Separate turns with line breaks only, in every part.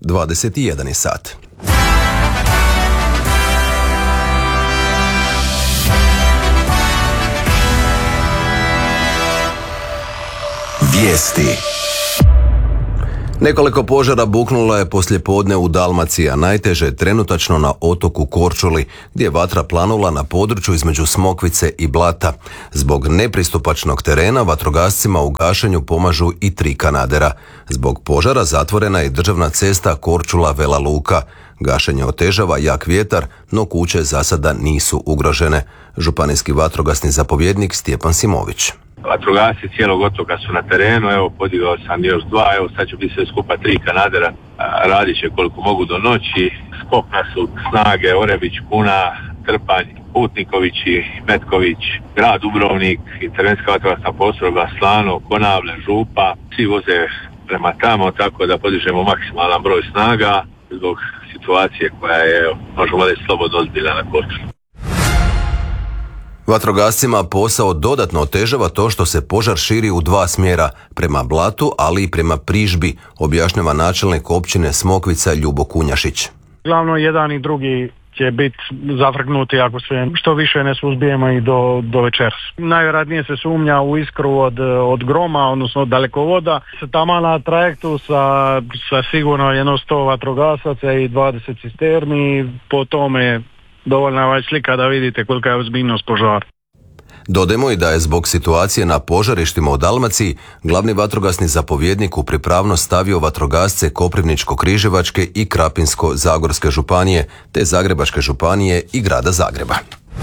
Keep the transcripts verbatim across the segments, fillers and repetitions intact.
dvadeset jedan je sat.
Vijesti.
Nekoliko požara buknulo je poslijepodne u Dalmaciji, a najteže trenutačno na otoku Korčuli, gdje je vatra planula na području između Smokvice i Blata. Zbog nepristupačnog terena vatrogascima u gašenju pomažu i tri kanadera. Zbog požara zatvorena je državna cesta Korčula-Vela Luka. Gašenje otežava jak vjetar, no kuće za sada nisu ugrožene. Županijski vatrogasni zapovjednik Stjepan Simović.
Vatrogasci cijelog otoka su na terenu, evo podigao sam još dva, evo sad će biti sve skupa tri kanadera, radit će koliko mogu do noći. S kopna su snage Orebić, Kuna, Trpanj, Putnikovići, Metković, grad Dubrovnik, intervencijska vatrogasna postrojba Slano, Konavle, Župa, svi voze prema tamo, tako da podižemo maksimalan broj snaga zbog situacije koja je, možemo reći, slobodno ozbiljna na Korčuli.
Vatrogascima posao dodatno otežava to što se požar širi u dva smjera, prema Blatu, ali i prema Prižbi, objašnjava načelnik općine Smokvica Ljubo Kunjašić.
Glavno jedan i drugi će biti zafrknuti ako se što više ne suzbijemo i do, do večeras. Najvjerojatnije se sumnja u iskru od, od groma, odnosno od dalekovoda. Tamo na trajektu sa, sa sigurno jedno sto vatrogasaca i dvadeset cisterni, po tome dovoljna je slika da vidite kolika je ozbiljnost požara.
Dodajmo i da je zbog situacije na požarištima u Dalmaciji glavni vatrogasni zapovjednik u pripravnost stavio vatrogasce Koprivničko-križevačke i Krapinsko-zagorske županije, te Zagrebačke županije i grada Zagreba.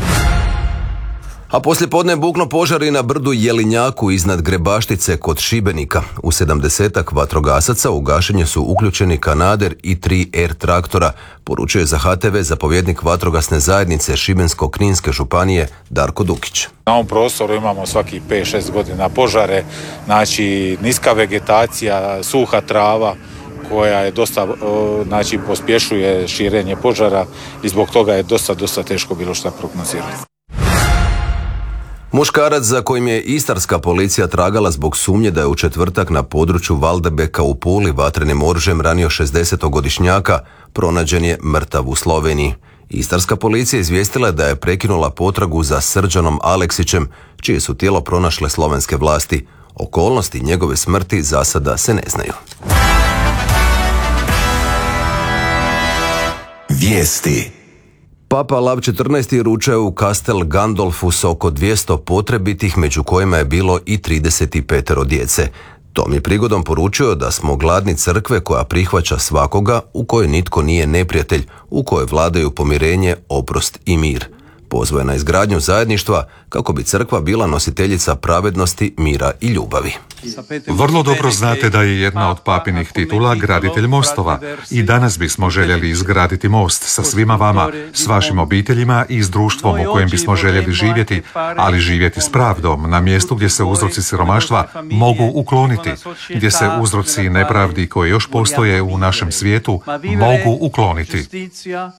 A poslijepodne bukno požari na brdu Jelinjaku iznad Grebaštice kod Šibenika. U sedamdesetak vatrogasaca u gašenje su uključeni kanader i tri er traktora, poručuje za ha te ve zapovjednik vatrogasne zajednice Šibensko-kninske županije Darko Dukić.
Na ovom prostoru imamo svaki pet šest godina požare, znači niska vegetacija, suha trava koja je dosta, znači pospješuje širenje požara i zbog toga je dosta, dosta teško bilo šta prognozirati.
Muškarac za kojim je istarska policija tragala zbog sumnje da je u četvrtak na području Valdebeka u Puli vatrenim oružjem ranio šezdesetogodišnjaka, pronađen je mrtav u Sloveniji. Istarska policija izvijestila je da je prekinula potragu za Srđanom Aleksićem, čije su tijelo pronašle slovenske vlasti. Okolnosti njegove smrti za sada se ne znaju.
Vijesti.
Papa Lav četrnaesti ručao u Castel Gandolfu s oko dvjesto potrebitih, među kojima je bilo i trideset pet djece. Tom je prigodom poručio da smo gladni crkve koja prihvaća svakoga, u kojoj nitko nije neprijatelj, u kojoj vladaju pomirenje, oprost i mir. Pozvao je na izgradnju zajedništva kako bi crkva bila nositeljica pravednosti, mira i ljubavi.
Vrlo dobro znate da je jedna od papinih titula graditelj mostova i danas bismo željeli izgraditi most sa svima vama, s vašim obiteljima i s društvom u kojem bismo željeli živjeti, ali živjeti s pravdom na mjestu gdje se uzroci siromaštva mogu ukloniti, gdje se uzroci nepravdi koje još postoje u našem svijetu mogu ukloniti.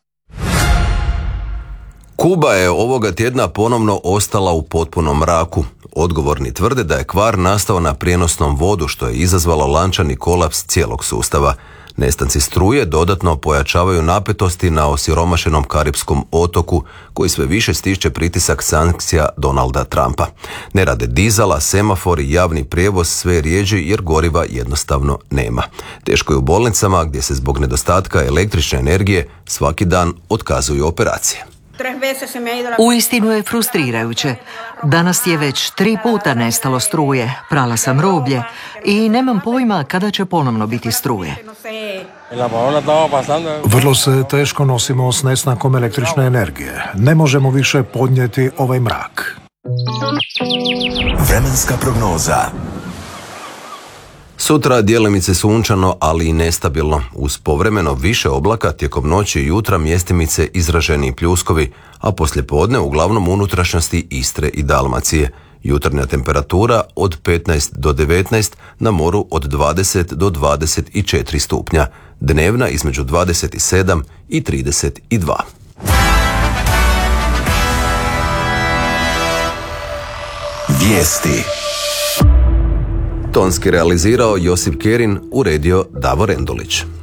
Kuba je ovoga tjedna ponovno ostala u potpunom mraku. Odgovorni tvrde da je kvar nastao na prijenosnom vodu, što je izazvalo lančani kolaps cijelog sustava. Nestanci struje dodatno pojačavaju napetosti na osiromašenom Karipskom otoku, koji sve više stišće pritisak sankcija Donalda Trumpa. Ne rade dizala, semafori, javni prijevoz sve rjeđi jer goriva jednostavno nema. Teško je u bolnicama gdje se zbog nedostatka električne energije svaki dan otkazuju operacije.
Uistinu je frustrirajuće. Danas je već tri puta nestalo struje, prala sam roblje i nemam pojma kada će ponovno biti struje.
Vrlo se teško nosimo s nestankom električne energije. Ne možemo više podnijeti ovaj mrak.
Vremenska prognoza.
Sutra djelimice sunčano, ali i nestabilno. Uz povremeno više oblaka tijekom noći i jutra mjestimice izraženi pljuskovi, a poslijepodne uglavnom unutrašnjosti Istre i Dalmacije. Jutarnja temperatura od petnaest do devetnaest, na moru od dvadeset do dvadeset četiri stupnja. Dnevna između dvadeset sedam i trideset dva.
Vijesti.
Tonski realizirao Josip Kerin, uredio Davor Endulić.